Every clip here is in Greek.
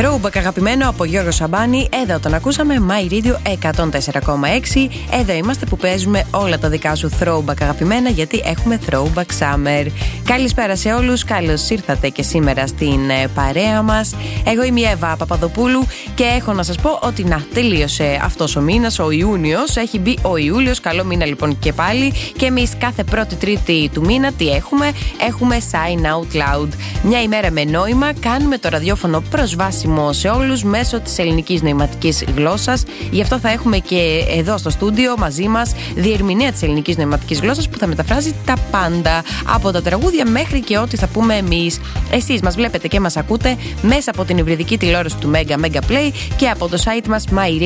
Throwback αγαπημένο από Γιώργο Σαμπάνη. Εδώ τον ακούσαμε, My Radio 104,6. Εδώ είμαστε που παίζουμε όλα τα δικά σου throwback αγαπημένα, γιατί έχουμε Throwback Summer. Καλησπέρα σε όλους, καλώς ήρθατε και σήμερα στην παρέα μας. Εγώ είμαι η Εύα Παπαδοπούλου και έχω να σας πω ότι τελείωσε αυτός ο μήνας, ο Ιούνιος. Έχει μπει ο Ιούλιος, καλό μήνα λοιπόν και πάλι. Και εμείς κάθε πρώτη Τρίτη του μήνα τι έχουμε? Έχουμε Sign Out Loud. Μια ημέρα με νόημα, κάνουμε το ραδιόφωνο προσβάσιμο σε όλους μέσω της ελληνικής νοηματικής γλώσσας. Γι' αυτό θα έχουμε και εδώ στο στούντιο μαζί μας διερμηνέα της ελληνικής νοηματικής γλώσσας που θα μεταφράζει τα πάντα, από τα τραγούδια μέχρι και ό,τι θα πούμε εμείς. Εσείς μας βλέπετε και μας ακούτε μέσα από την υβριδική τηλεόραση του Mega Play και από το site μας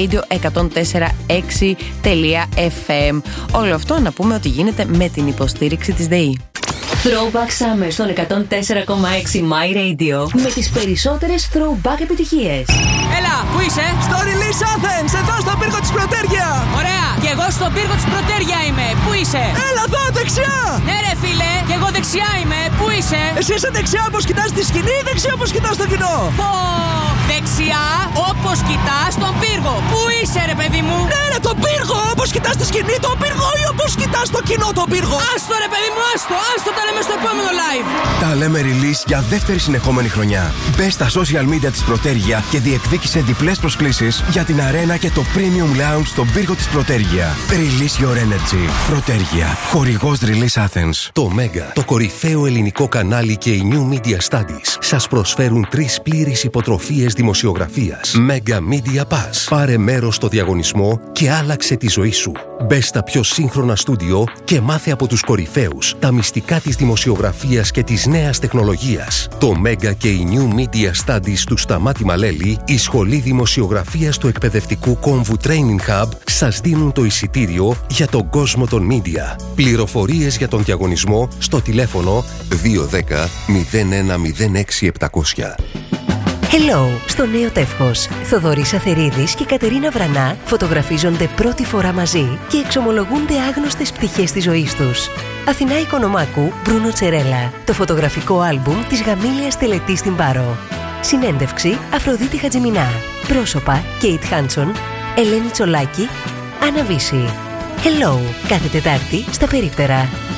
myradio1046.fm. Όλο αυτό να πούμε ότι γίνεται με την υποστήριξη της ΔΕΗ. Throwback Summer στον 104,6 My Radio με τις περισσότερες throwback επιτυχίες. Έλα, πού είσαι? Στο Release Athens, εδώ στον πύργο της Πρωτέργεια. Ωραία, και εγώ στον πύργο της Πρωτέργεια είμαι. Πού είσαι? Έλα εδώ, δεξιά. Ναι ρε φίλε, και εγώ δεξιά είμαι. Πού είσαι? Εσύ είσαι δεξιά όπως κοιτάς τη σκηνή ή δεξιά όπως κοιτάς το κοινό? Δεξιά όπως κοιτάς τον πύργο. Πού είσαι ρε παιδί μου? Ναι ρε, τον πύργο, όπως κοιτάς τη σκηνή τον πύργο ή όπως κοιτάς το κοινό τον πύργο? Άστο ρε παιδί μου, άστο τα λέμε στο επόμενο live. Τα λέμε release για δεύτερη συνεχόμενη χρονιά. Μπες στα social media της Πρωτέργεια και διεκδίκησε διπλές προσκλήσεις για την αρένα και το premium lounge στον πύργο της Πρωτέργεια. Release your energy. Πρωτέργεια. Χορηγός Release Athens. Το Mega, το κορυφαίο ελληνικό κανάλι και η New Media Studies σας προσφέρουν 3 πλήρεις υποτροφίες δημοσιογραφίας. Mega Media Pass. Πάρε μέρος στο διαγωνισμό και άλλαξε τη ζωή σου. Μπες στα πιο σύγχρονα στούντιο και μάθε από τους κορυφαίους τα μυστικά της δημοσιογραφίας και της νέας τεχνολογίας. Το Mega και η New Media Studies του Σταμάτη Μαλέλη, η Σχολή Δημοσιογραφίας του Εκπαιδευτικού Κόμβου Training Hub, σας δίνουν το εισιτήριο για τον κόσμο των media. Πληροφορίες για τον διαγωνισμό στο τηλέφωνο 210 0106 700. Hello, στο νέο τεύχος. Θοδωρής Αθερίδης και Κατερίνα Βρανά φωτογραφίζονται πρώτη φορά μαζί και εξομολογούνται άγνωστες πτυχές της ζωής τους. Αθηνά Οικονομάκου, Μπρούνο Τσερέλα. Το φωτογραφικό άλμπουμ της γαμήλιας τελετής στην Πάρο. Συνέντευξη Αφροδίτη Χατζημινά. Πρόσωπα Κέιτ Χάντσον, Ελένη Τσολάκη, Άννα Βύση. Hello, κάθε Τετάρτη στα Περίπτερα.